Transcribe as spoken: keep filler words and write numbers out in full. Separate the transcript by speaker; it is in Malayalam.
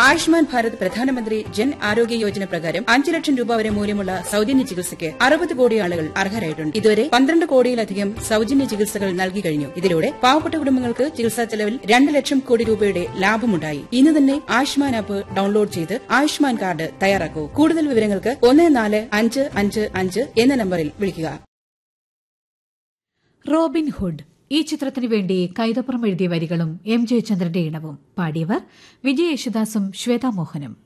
Speaker 1: ആയുഷ്മാൻ ഭാരത് പ്രധാനമന്ത്രി ജൻ ആരോഗ്യ യോജന പ്രകാരം അഞ്ച് ലക്ഷം രൂപ വരെ മൂല്യമുള്ള സൌജന്യ ചികിത്സയ്ക്ക് അറുപത് കോടി ആളുകൾ അർഹരായിട്ടുണ്ട്. ഇതുവരെ പന്ത്രണ്ട് കോടിയിലധികം സൌജന്യ ചികിത്സകൾ നൽകി കഴിഞ്ഞു. ഇതിലൂടെ പാവപ്പെട്ട കുടുംബങ്ങൾക്ക് ചികിത്സാ ചെലവിൽ രണ്ട് ലക്ഷം കോടി രൂപയുടെ ലാഭമുണ്ടായി. ഇന്ന് തന്നെ ആയുഷ്മാൻ ആപ്പ് ഡൌൺലോഡ് ചെയ്ത് ആയുഷ്മാൻ കാർഡ് തയ്യാറാക്കൂ. കൂടുതൽ വിവരങ്ങൾക്ക് ഒന്ന് നാല് അഞ്ച് അഞ്ച് അഞ്ച് എന്ന നമ്പറിൽ വിളിക്കുക.
Speaker 2: റോബിൻഹുഡ് ഈ ചിത്രത്തിനു വേണ്ടി കൈതപ്പുറം എഴുതിയ വരികളും എം ജയചന്ദ്രന്റെ ഇണവും പാടിയവർ വിജയ് യേശുദാസും ശ്വേതാ മോഹനും.